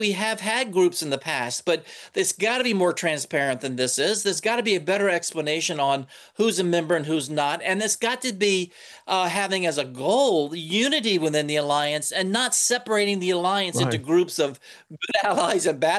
we have had groups in the past, but there's got to be more transparent than this is. There's got to be a better explanation on who's a member and who's not. And it's got to be having as a goal unity within the alliance and not separating the alliance into Right. groups of good allies and bad